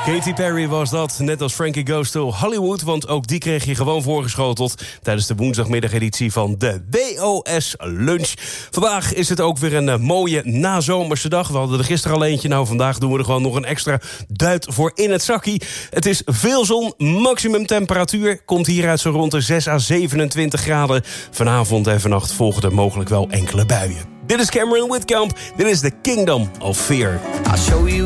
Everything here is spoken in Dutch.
Katy Perry was dat, net als Frankie Goes to Hollywood... want ook die kreeg je gewoon voorgeschoteld... tijdens de woensdagmiddageditie van de WOS Lunch. Vandaag is het ook weer een mooie nazomerse dag. We hadden er gisteren al eentje. Nou, vandaag doen we er gewoon nog een extra duit voor in het zakkie. Het is veel zon, maximum temperatuur... komt hieruit zo rond de 6 à 27 graden. Vanavond en vannacht volgen er mogelijk wel enkele buien. Dit is Cameron Whitcomb. Dit is The Kingdom of Fear. I'll show you